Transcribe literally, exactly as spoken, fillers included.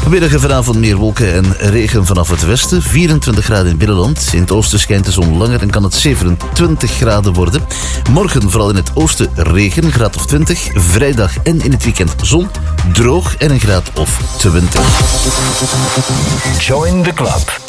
Vanmiddag en vanavond meer wolken en regen vanaf het westen. vierentwintig graden in het binnenland. In het oosten schijnt de zon langer en kan het zevenentwintig graden worden. Morgen vooral in het oosten regen, een graad of twintig. Vrijdag en in het weekend zon, droog en een graad of twintig. Join the club.